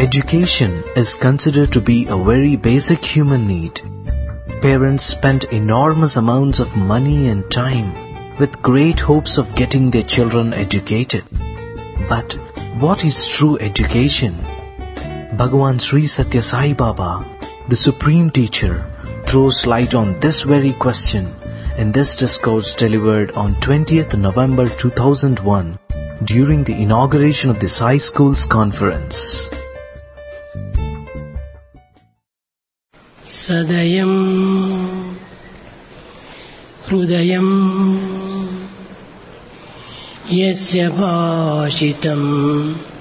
Education is considered to be a very basic human need. Parents spend enormous amounts of money and time with great hopes of getting their children educated. But what is true education? Bhagavan Sri Satya Sai Baba, the Supreme Teacher, throws light on this very question in this discourse delivered on 20th November 2001 during the inauguration of the Sai Schools Conference. Sadayam Hrudayam Yasya Bhashitam